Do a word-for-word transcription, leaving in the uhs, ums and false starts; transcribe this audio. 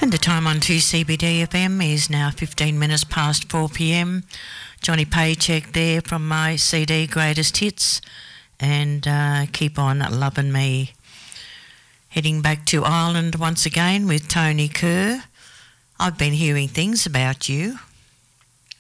And the time on two C B D F M is now fifteen minutes past four p m. Johnny Paycheck there from my C D Greatest Hits, and uh, Keep On Lovin' Me. Heading back to Ireland once again with Tony Kerr. I've been hearing things about you.